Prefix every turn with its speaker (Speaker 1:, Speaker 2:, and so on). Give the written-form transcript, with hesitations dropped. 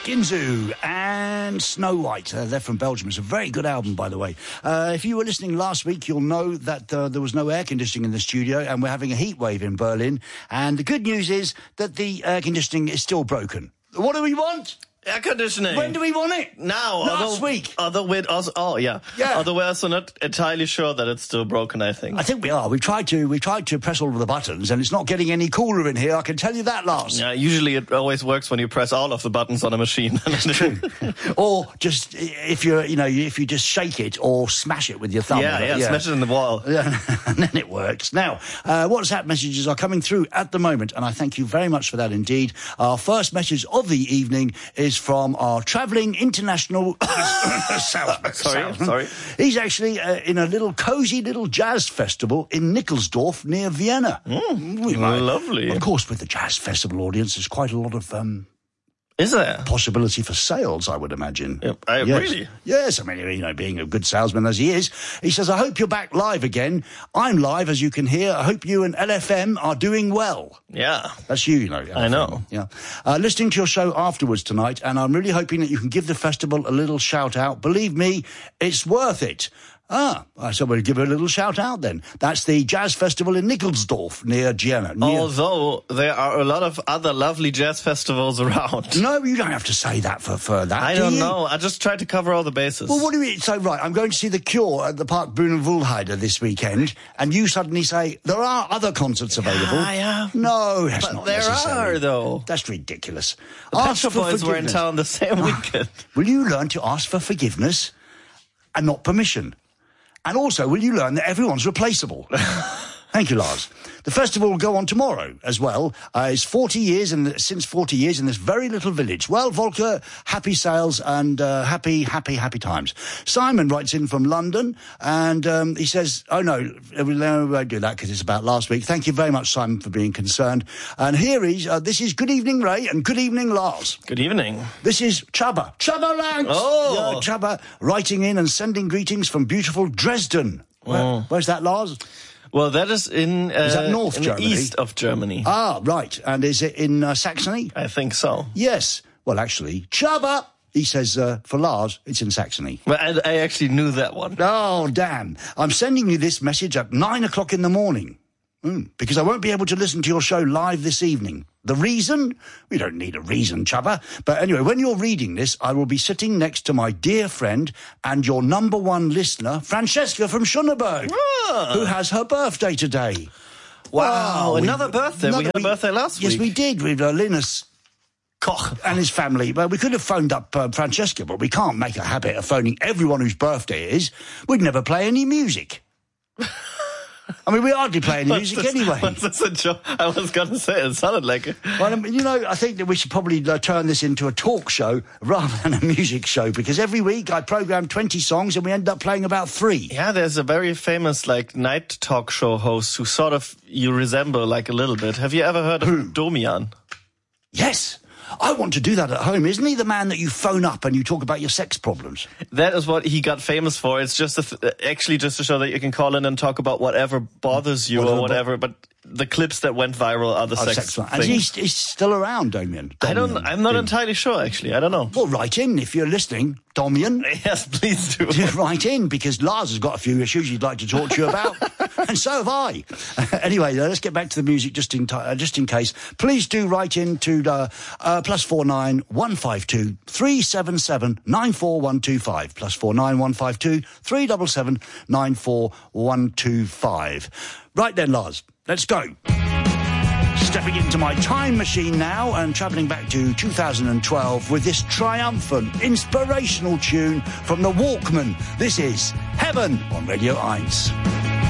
Speaker 1: Ginzu and Snow White. They're from Belgium. It's a very good album, by the way. If you were listening last week, you'll know that there was no air conditioning in the studio, and we're having a heat wave in Berlin. And the good news is that the air conditioning is still broken. What do we want?
Speaker 2: Air conditioning.
Speaker 1: When do we want it?
Speaker 2: Now.
Speaker 1: Last week.
Speaker 2: Although we're also not entirely sure that it's still broken, I think.
Speaker 1: I think we are. We tried to press all of the buttons, and it's not getting any cooler in here. I can tell you that, Lars.
Speaker 2: Yeah, usually it always works when you press all of the buttons on a machine.
Speaker 1: That's true. Or just if you just shake it or smash it with your thumb.
Speaker 2: Yeah, smash it in the wall.
Speaker 1: Yeah, and then it works. Now, WhatsApp messages are coming through at the moment, and I thank you very much for that indeed. Our first message of the evening is from our travelling international salesman.
Speaker 2: Sorry.
Speaker 1: He's actually in a little cosy little jazz festival in Nickelsdorf near Vienna.
Speaker 2: Lovely.
Speaker 1: Of course, with the jazz festival audience, there's quite a lot of
Speaker 2: is there
Speaker 1: possibility for sales, I would imagine.
Speaker 2: Yep. Really?
Speaker 1: Yes, I mean, being a good salesman as he is, he says, I hope you're back live again. I'm live, as you can hear. I hope you and LFM are doing well.
Speaker 2: Yeah.
Speaker 1: That's you, LFM.
Speaker 2: I know.
Speaker 1: Yeah. Listening to your show afterwards tonight, and I'm really hoping that you can give the festival a little shout out. Believe me, it's worth it. So we'll give it a little shout out then. That's the Jazz Festival in Nickelsdorf near Vienna.
Speaker 2: Although there are a lot of other lovely jazz festivals around.
Speaker 1: No, you don't have to say that for that.
Speaker 2: I don't know. I just tried to cover all the bases.
Speaker 1: Well, what do you mean? So, right, I'm going to see The Cure at the Park Brunnenwohlheide this weekend, and you suddenly say, there are other concerts available.
Speaker 2: Yeah.
Speaker 1: No, that's not necessary.
Speaker 2: There are, though.
Speaker 1: That's ridiculous.
Speaker 2: The Pet Shop Boys were in town the same weekend.
Speaker 1: Will you learn to ask for forgiveness and not permission? And also, will you learn that everyone's replaceable? Thank you, Lars. The festival will go on tomorrow as well. It's 40 years, since 40 years in this very little village. Well, Volker, happy sales and happy times. Simon writes in from London, and he says, oh, no, we won't do that because it's about last week. Thank you very much, Simon, for being concerned. And here this is Good Evening, Ray, and Good Evening, Lars.
Speaker 2: Good evening.
Speaker 1: This is Chubba Ranks.
Speaker 2: Oh.
Speaker 1: Chubba writing in and sending greetings from beautiful Dresden. Where's that, Lars?
Speaker 2: Well, that is in
Speaker 1: is that North Germany?
Speaker 2: East of Germany.
Speaker 1: Ah, right. And is it in Saxony?
Speaker 2: I think so.
Speaker 1: Yes. Well, actually, Chubba, he says, for Lars, it's in Saxony.
Speaker 2: But I actually knew that one.
Speaker 1: Oh, damn. I'm sending you this message at 9 o'clock in the morning. Because I won't be able to listen to your show live this evening. The reason? We don't need a reason, Chubba. But anyway, when you're reading this, I will be sitting next to my dear friend and your number one listener, Francesca from Schöneberg, who has her birthday today.
Speaker 2: Wow, another birthday. We had a birthday last week.
Speaker 1: Yes, we did, with Linus Koch and his family. But we could have phoned up Francesca, but we can't make a habit of phoning everyone whose birthday it is. We'd never play any music. I mean, we hardly play any music anyway.
Speaker 2: What's this a joke? I was going to say, it sounded like it.
Speaker 1: Well, I think that we should probably turn this into a talk show rather than a music show, because every week I program 20 songs and we end up playing about 3.
Speaker 2: Yeah, there's a very famous, night talk show host who sort of you resemble, a little bit. Have you ever heard of Domian?
Speaker 1: Yes. I want to do that at home. Isn't he the man that you phone up and you talk about your sex problems?
Speaker 2: That is what he got famous for. It's just actually just to show that you can call in and talk about whatever bothers you or whatever. But the clips that went viral are the sex things.
Speaker 1: And he's still around, Domian.
Speaker 2: I'm not entirely sure, actually. I don't know.
Speaker 1: Well, write in if you're listening, Domian.
Speaker 2: Yes, please do.
Speaker 1: Write in, because Lars has got a few issues he'd like to talk to you about. And so have I. Anyway, let's get back to the music just in case. Please do write in to +49 152 377 94125. +49 152 377 94125. Right then, Lars, let's go. Stepping into my time machine now and travelling back to 2012 with this triumphant, inspirational tune from the Walkmen. This is Heaven on Radio 1.